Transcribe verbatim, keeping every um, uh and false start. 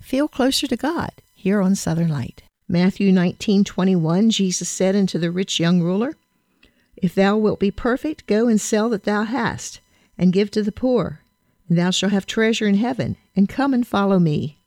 feel closer to God here on Southern Light. Matthew nineteen twenty-one, Jesus said unto the rich young ruler, If thou wilt be perfect, go and sell that thou hast, and give to the poor, and thou shalt have treasure in heaven, and come and follow me.